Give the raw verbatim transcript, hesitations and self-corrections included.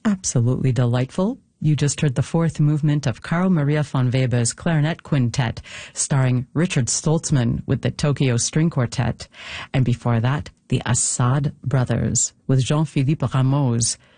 Absolutely delightful. You just heard the fourth movement of Carl Maria von Weber's Clarinet Quintet, starring Richard Stoltzman with the Tokyo String Quartet. And before that, the Assad Brothers with Jean-Philippe Rameau's